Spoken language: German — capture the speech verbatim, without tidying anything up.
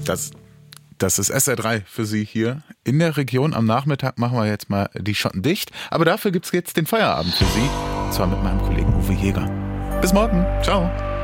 Das, das ist S R drei für Sie hier in der Region. Am Nachmittag machen wir jetzt mal die Schotten dicht. Aber dafür gibt es jetzt den Feierabend für Sie. Und zwar mit meinem Kollegen Uwe Jäger. Bis morgen. Ciao.